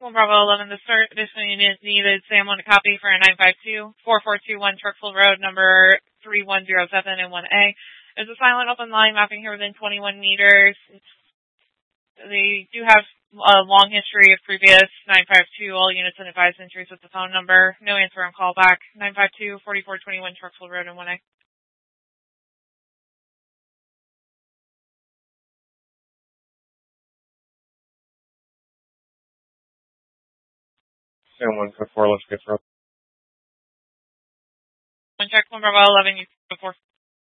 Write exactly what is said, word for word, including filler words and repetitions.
one Bravo eleven, the start additional unit needed Sam on a copy for a nine five two, four four two one Truckville Road, number three one zero seven and one A. There's a silent open line mapping here within twenty-one meters. They do have a long history of previous nine five two, all units and advised entries with the phone number. No answer on callback. nine five two, four four two one Truckville Road and one A. Sam one four four, let's get through. One check, one Bravo eleven, you before.